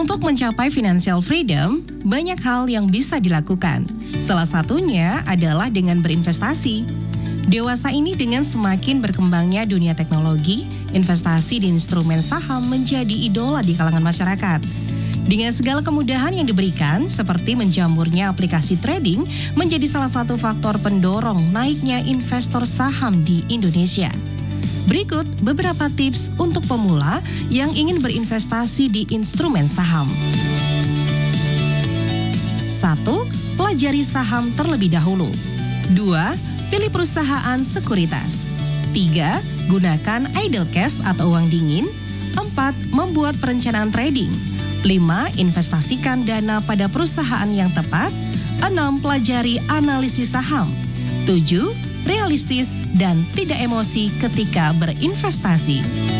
Untuk mencapai financial freedom, banyak hal yang bisa dilakukan. Salah satunya adalah dengan berinvestasi. Dewasa ini dengan semakin berkembangnya dunia teknologi, investasi di instrumen saham menjadi idola di kalangan masyarakat. Dengan segala kemudahan yang diberikan, seperti menjamurnya aplikasi trading, menjadi salah satu faktor pendorong naiknya investor saham di Indonesia. Berikut beberapa tips untuk pemula yang ingin berinvestasi di instrumen saham. 1. Pelajari saham terlebih dahulu. 2. Pilih perusahaan sekuritas. 3. Gunakan idle cash atau uang dingin. 4. Membuat perencanaan trading. 5. Investasikan dana pada perusahaan yang tepat. 6. Pelajari analisis saham. 7. Realistis dan tidak emosi ketika berinvestasi.